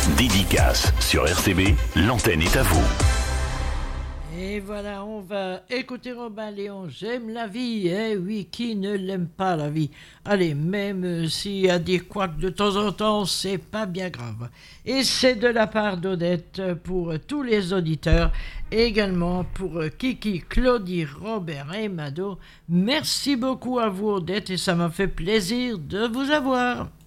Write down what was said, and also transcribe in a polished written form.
Dédicace sur RCB, l'antenne est à vous. Et voilà, on va écouter Robin Léon, j'aime la vie, eh oui, qui ne l'aime pas la vie. Allez, même s'il y a des couacs de temps en temps, c'est pas bien grave. Et c'est de la part d'Odette pour tous les auditeurs, et également pour Kiki, Claudie, Robert et Mado. Merci beaucoup à vous Odette et ça m'a fait plaisir de vous avoir.